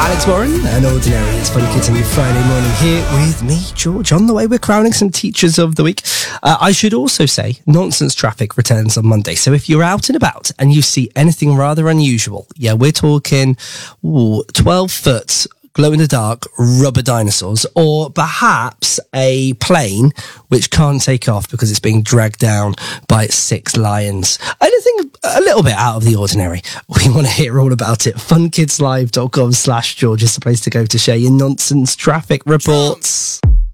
Alex Warren and Ordinary. It's Fun Kids on your Friday morning here with me, George. On the way, we're crowning some Teachers of the Week. I should also say, Nonsense Traffic returns on Monday. So if you're out and about and you see anything rather unusual, yeah, we're talking 12-foot glow-in-the-dark rubber dinosaurs, or perhaps a plane which can't take off because it's being dragged down by 6 lions. Anything a little bit out of the ordinary, we want to hear all about it. funkidslive.com/George is the place to go to share your nonsense traffic reports.